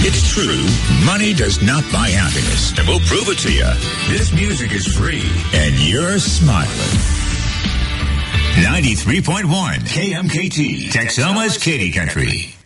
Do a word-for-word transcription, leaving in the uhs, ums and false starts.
It's true, money does not buy happiness. And we'll prove it to you. This music is free, and you're smiling. ninety-three point one K M K T, Texoma's Katy Country.